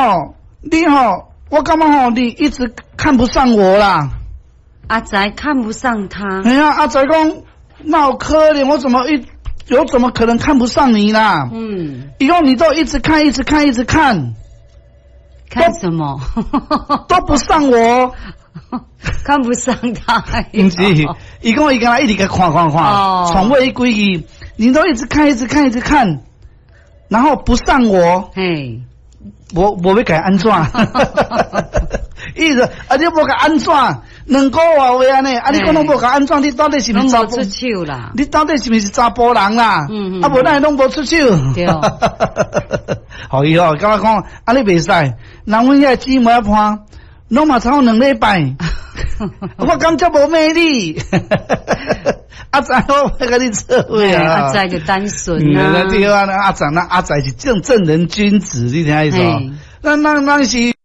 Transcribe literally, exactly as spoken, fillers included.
吼，你吼，我感觉吼，你一直看不上我啦。 阿宅看不上他。 哎呀，阿宅讲，那有可怜，我怎么一有怎么可能看不上你啦？嗯，以后你都一直看，一直看，一直看， 看什么？ 都不上我。 看不上他， 不是，伊讲伊干那一直给看看看，从未规矩，你都一直看，一直看，一直看，然后不上我，嘿，我我要给安怎？意思啊，你无给安怎？两个月话安尼，啊，你讲拢无给安怎？你到底是不是查甫？ 出手啦？ 你到底是不是查甫人啦？嗯嗯，啊，无咱拢无出手。对，好伊哦，甲我讲，啊，你袂使，人阮遐姊妹伴。拢嘛差两礼拜，我感觉无魅力。阿仔，我要跟你做伙啊！ 阿仔就单纯啊， 对啊，阿仔那阿仔是正正人君子，你听意思？咱咱咱是。